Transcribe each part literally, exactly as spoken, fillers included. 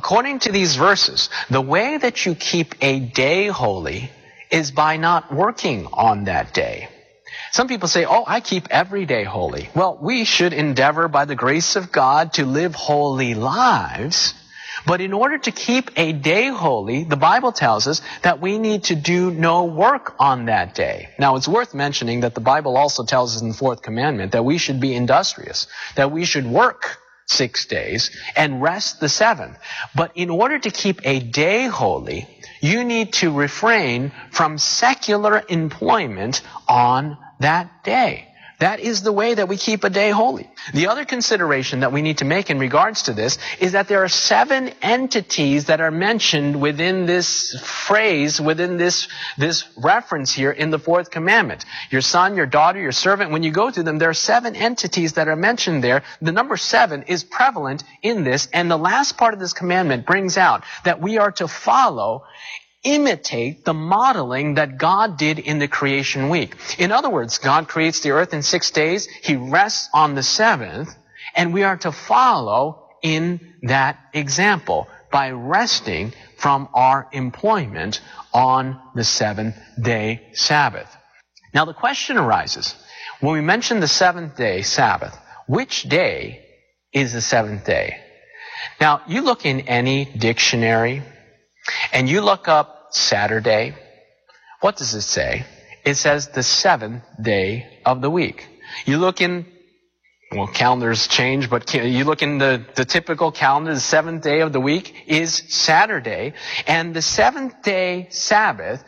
according to these verses, the way that you keep a day holy is by not working on that day. Some people say, oh, I keep every day holy. Well, we should endeavor by the grace of God to live holy lives. But in order to keep a day holy, the Bible tells us that we need to do no work on that day. Now, it's worth mentioning that the Bible also tells us in the fourth commandment that we should be industrious, that we should work six days and rest the seventh. But in order to keep a day holy, you need to refrain from secular employment on that day. That is the way that we keep a day holy. The other consideration that we need to make in regards to this is that there are seven entities that are mentioned within this phrase, within this, this reference here in the fourth commandment. Your son, your daughter, your servant, when you go through them, there are seven entities that are mentioned there. The number seven is prevalent in this, and the last part of this commandment brings out that we are to follow, imitate the modeling that God did in the creation week. In other words, God creates the earth in six days. He rests on the seventh, and we are to follow in that example by resting from our employment on the seventh-day Sabbath. Now, the question arises, when we mention the seventh-day Sabbath, which day is the seventh day? Now, you look in any dictionary, and you look up Saturday, what does it say? It says the seventh day of the week. You look in, well, calendars change, but you look in the, the typical calendar, the seventh day of the week is Saturday. And the seventh day Sabbath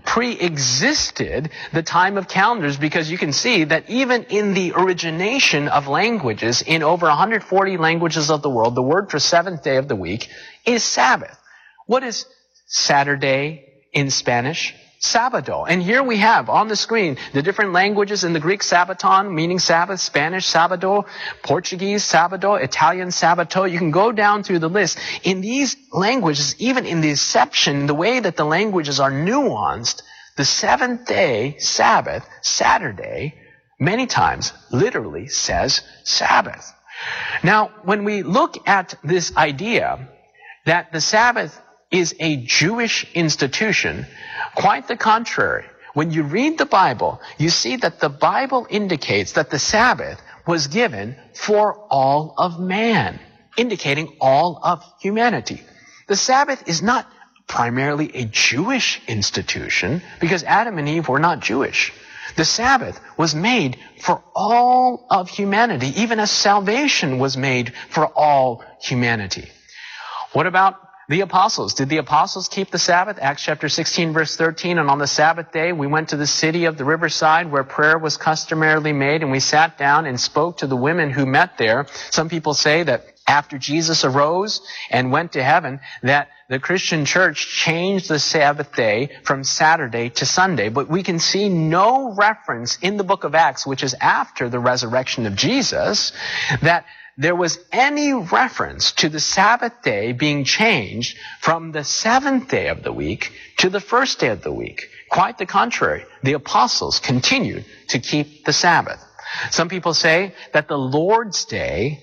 pre-existed the time of calendars, because you can see that even in the origination of languages, in over one hundred forty languages of the world, the word for seventh day of the week is Sabbath. What is Saturday in Spanish? Sabado. And here we have on the screen the different languages in the Greek Sabbaton, meaning Sabbath, Spanish Sabado, Portuguese Sabado, Italian Sabato. You can go down through the list. In these languages, even in the exception, the way that the languages are nuanced, the seventh day Sabbath, Saturday, many times literally says Sabbath. Now, when we look at this idea that the Sabbath is a Jewish institution, quite the contrary. When you read the Bible, you see that the Bible indicates that the Sabbath was given for all of man, indicating all of humanity. The Sabbath is not primarily a Jewish institution, because Adam and Eve were not Jewish. The Sabbath was made for all of humanity, even as salvation was made for all humanity. What about the apostles? Did the apostles keep the Sabbath? Acts chapter sixteen, verse thirteen, and on the Sabbath day we went to the city of the riverside where prayer was customarily made, and we sat down and spoke to the women who met there. Some people say that after Jesus arose and went to heaven, that the Christian church changed the Sabbath day from Saturday to Sunday. But we can see no reference in the book of Acts, which is after the resurrection of Jesus, that there was any reference to the Sabbath day being changed from the seventh day of the week to the first day of the week. Quite the contrary. The apostles continued to keep the Sabbath. Some people say that the Lord's Day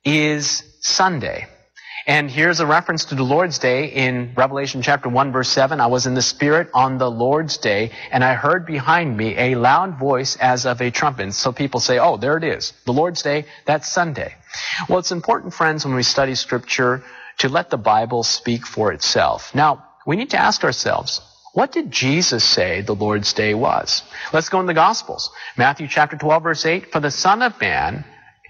is Sunday. And here's a reference to the Lord's Day in Revelation chapter one, verse seven. I was in the Spirit on the Lord's Day, and I heard behind me a loud voice as of a trumpet. So people say, oh, there it is. The Lord's Day, that's Sunday. Well, it's important, friends, when we study Scripture, to let the Bible speak for itself. Now, we need to ask ourselves, what did Jesus say the Lord's Day was? Let's go in the Gospels. Matthew chapter twelve, verse eight. For the Son of Man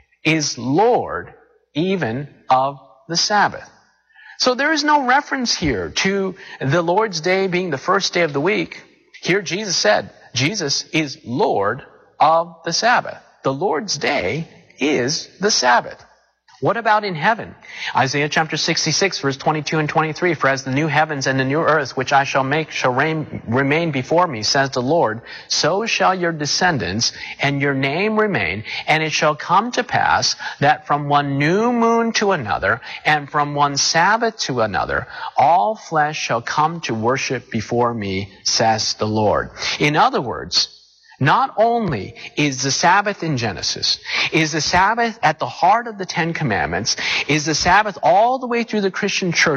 is Lord even of the Sabbath. So there is no reference here to the Lord's Day being the first day of the week. Here Jesus said, Jesus is Lord of the Sabbath. The Lord's Day is the Sabbath. What about in heaven? Isaiah chapter sixty-six, verse twenty-two and twenty-three. For as the new heavens and the new earth, which I shall make, shall reign, remain before me, says the Lord, so shall your descendants and your name remain. And it shall come to pass that from one new moon to another, and from one Sabbath to another, all flesh shall come to worship before me, says the Lord. In other words, not only is the Sabbath in Genesis, is the Sabbath at the heart of the Ten Commandments, is the Sabbath all the way through the Christian church